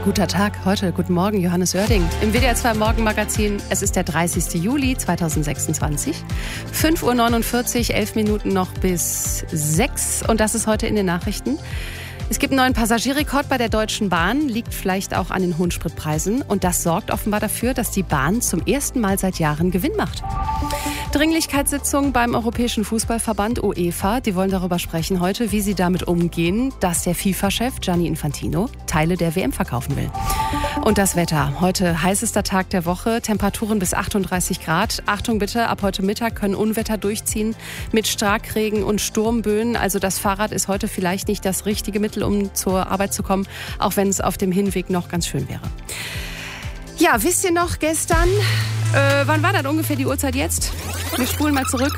Guter Tag, heute, guten Morgen, Johannes Oerding. Im WDR 2 Morgenmagazin, es ist der 30. Juli 2026. 5:49 Uhr, 11 Minuten noch bis 6 und das ist heute in den Nachrichten. Es gibt einen neuen Passagierrekord bei der Deutschen Bahn, liegt vielleicht auch an den hohen Spritpreisen. Und das sorgt offenbar dafür, dass die Bahn zum ersten Mal seit Jahren Gewinn macht. Dringlichkeitssitzung beim Europäischen Fußballverband UEFA. Die wollen darüber sprechen heute, wie sie damit umgehen, dass der FIFA-Chef Gianni Infantino Teile der WM verkaufen will. Und das Wetter. Heute heißester Tag der Woche, Temperaturen bis 38 Grad. Achtung bitte, ab heute Mittag können Unwetter durchziehen mit Starkregen und Sturmböen. Also das Fahrrad ist heute vielleicht nicht das richtige Mittel, um zur Arbeit zu kommen, auch wenn es auf dem Hinweg noch ganz schön wäre. Ja, wisst ihr noch gestern, wann war das ungefähr die Uhrzeit jetzt? Wir spulen mal zurück.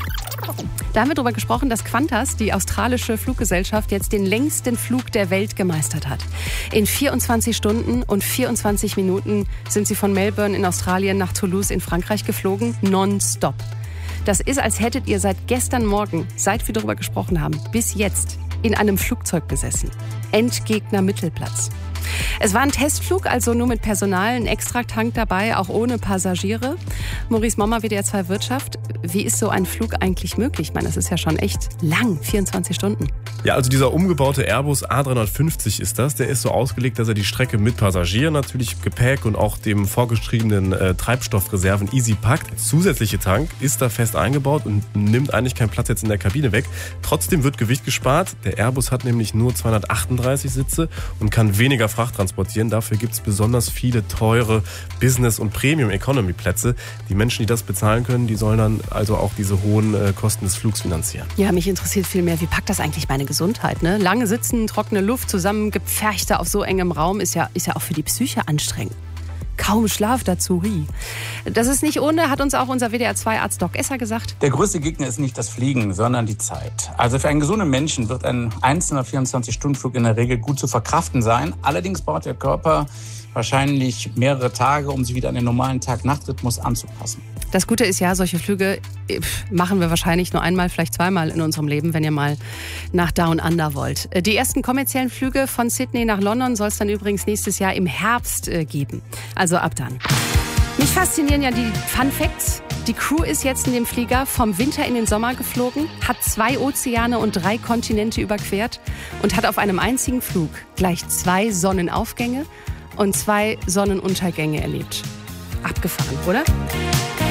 Da haben wir darüber gesprochen, dass Qantas, die australische Fluggesellschaft, jetzt den längsten Flug der Welt gemeistert hat. In 24 Stunden und 24 Minuten sind sie von Melbourne in Australien nach Toulouse in Frankreich geflogen, nonstop. Das ist, als hättet ihr seit gestern Morgen, seit wir darüber gesprochen haben, bis jetzt in einem Flugzeug gesessen. Endgegner Mittelplatz. Es war ein Testflug, also nur mit Personal, ein Extratank dabei, auch ohne Passagiere. Maurice Mommer, WDR 2 Wirtschaft. Wie ist so ein Flug eigentlich möglich? Ich meine, das ist ja schon echt lang, 24 Stunden. Ja, also dieser umgebaute Airbus A350 ist das. Der ist so ausgelegt, dass er die Strecke mit Passagieren, natürlich Gepäck und auch dem vorgeschriebenen Treibstoffreserven easy packt. Der zusätzliche Tank ist da fest eingebaut und nimmt eigentlich keinen Platz jetzt in der Kabine weg. Trotzdem wird Gewicht gespart. Der Airbus hat nämlich nur 238 Sitze und kann weniger Fracht transportieren. Dafür gibt es besonders viele teure Business- und Premium-Economy-Plätze. Die Menschen, die das bezahlen können, die sollen dann also auch diese hohen Kosten des Flugs finanzieren. Ja, mich interessiert viel mehr, wie packt das eigentlich meine Gesundheit? Ne? Lange sitzen, trockene Luft, zusammengepferchte auf so engem Raum ist ja auch für die Psyche anstrengend. Kaum Schlaf dazu. Das ist nicht ohne, hat uns auch unser WDR 2-Arzt Doc Esser gesagt. Der größte Gegner ist nicht das Fliegen, sondern die Zeit. Also für einen gesunden Menschen wird ein einzelner 24-Stunden-Flug in der Regel gut zu verkraften sein. Allerdings braucht der Körper wahrscheinlich mehrere Tage, um sich wieder an den normalen Tag-Nacht-Rhythmus anzupassen. Das Gute ist ja, solche Flüge machen wir wahrscheinlich nur einmal, vielleicht zweimal in unserem Leben, wenn ihr mal nach Down Under wollt. Die ersten kommerziellen Flüge von Sydney nach London soll es dann übrigens nächstes Jahr im Herbst geben. Also ab dann. Mich faszinieren ja die Fun Facts. Die Crew ist jetzt in dem Flieger vom Winter in den Sommer geflogen, hat 2 Ozeane und 3 Kontinente überquert und hat auf einem einzigen Flug gleich 2 Sonnenaufgänge und 2 Sonnenuntergänge erlebt. Abgefahren, oder?